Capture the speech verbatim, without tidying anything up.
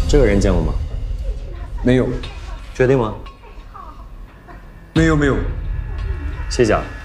这个人见过吗？ 没有。 确定吗？ 没有没有。 谢谢啊。